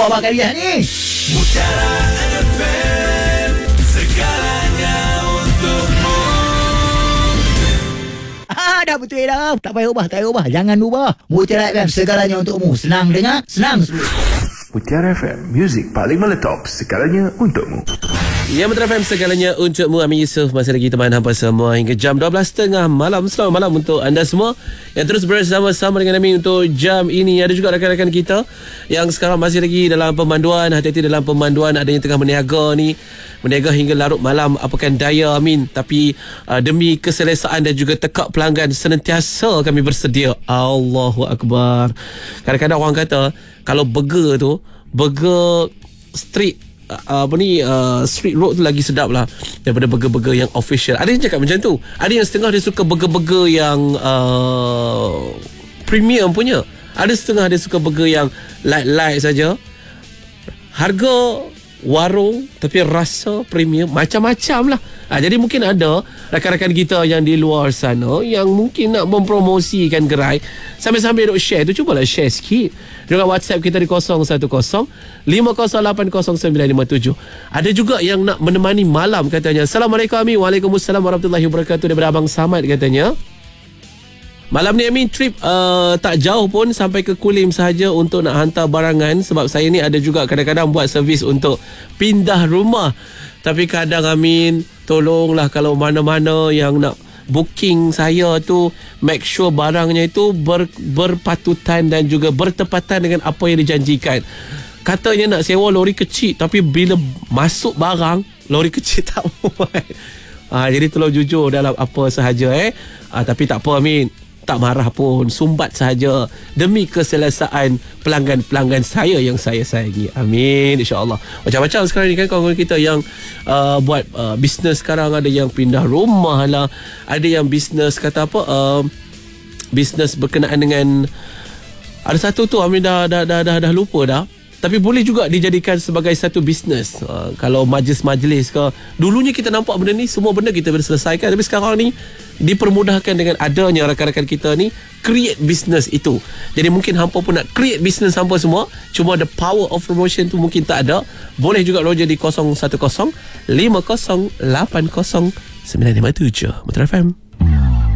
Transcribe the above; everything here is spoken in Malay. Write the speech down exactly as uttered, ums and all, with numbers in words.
Bawa pakai dia ni. Mutiara F M, segalanya untukmu. Ah, dah betul dah. Tak payah ubah, tak payah ubah. Jangan ubah. Mutiara F M, segalanya untukmu. Senang dengar, senang sebut. Mutiara F M, muzik paling meletop, segalanya untukmu. Ya, Mutiara F M, segalanya untukmu. Amin Yusof masih lagi teman hampa semua hingga jam dua belas tiga puluh malam. Selamat malam untuk anda semua yang terus bersama-sama dengan kami untuk jam ini. Ada juga rakan-rakan kita yang sekarang masih lagi dalam pemanduan. Hati-hati dalam pemanduan. Ada yang tengah berniaga ni, berniaga hingga larut malam, apakan daya. Amin. Tapi uh, demi keselesaan dan juga tekak pelanggan, senantiasa kami bersedia. Allahu Akbar. Kadang-kadang orang kata kalau burger tu, burger street, Uh, apa ni uh, street road tu lagi sedap lah daripada burger-burger yang official. Ada yang cakap macam tu. Ada yang setengah dia suka burger-burger yang uh, premium punya. Ada setengah dia suka burger yang light-light saja. Harga warung tapi rasa premium, macam-macam lah. Ha, jadi mungkin ada rakan-rakan kita yang di luar sana yang mungkin nak mempromosikan gerai, sambil-sambil duk share tu, cubalah share sikit dekat WhatsApp kita di kosong satu kosong lima kosong lapan kosong sembilan lima tujuh. Ada juga yang nak menemani malam katanya. Assalamualaikum Amin. Waalaikumsalam warahmatullahi wabarakatuh daripada Abang Samad katanya. Malam ni Amin trip uh, tak jauh pun, sampai ke Kulim sahaja untuk nak hantar barangan. Sebab saya ni ada juga kadang-kadang buat servis untuk pindah rumah. Tapi kadang Amin, tolonglah kalau mana-mana yang nak booking saya tu, make sure barangnya itu ber, berpatutan dan juga bertepatan dengan apa yang dijanjikan. Katanya nak sewa lori kecil, tapi bila masuk barang, lori kecil tak muat. Ha, jadi tolong jujur dalam apa sahaja eh. Ha, tapi tak apa Amin, tak marah pun, sumbat sahaja demi keselesaan pelanggan-pelanggan saya yang saya sayangi. Amin, insya-Allah. Macam-macam sekarang ni kan kawan-kawan kita yang uh, buat uh, bisnes sekarang. Ada yang pindah rumah lah, ada yang bisnes kata apa, uh, bisnes berkenaan dengan, ada satu tu Amin dah dah dah dah, dah lupa dah. Tapi boleh juga dijadikan sebagai satu bisnes. Uh, kalau majlis-majlis ke, dulunya kita nampak benda ni, semua benda kita boleh selesaikan. Tapi sekarang ni dipermudahkan dengan adanya rakan-rakan kita ni create business itu. Jadi mungkin hampa pun nak create business hampa semua, cuma the power of promotion tu mungkin tak ada. Boleh juga roger di kosong satu kosong lima kosong lapan kosong sembilan lima tujuh. Mutiara F M.